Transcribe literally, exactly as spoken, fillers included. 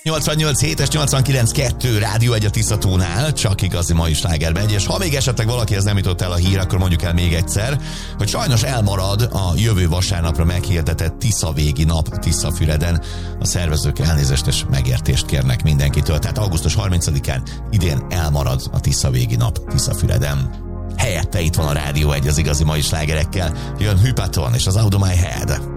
nyolcvannyolc hét és nyolcvankilenc kettő Rádió egy a Tiszatónál, csak igazi mai sláger megy, és ha még esetleg valakihez nem jutott el a hír, akkor mondjuk el még egyszer, hogy sajnos elmarad a jövő vasárnapra meghirdetett Tiszavégi nap Tiszafüreden. A szervezők elnézést és megértést kérnek mindenkitől, tehát augusztus harmincadikán idén elmarad a Tiszavégi nap Tiszafüreden. Helyette itt van a Rádió egy az igazi mai slágerekkel, jön Hypaton és az Out of My Head.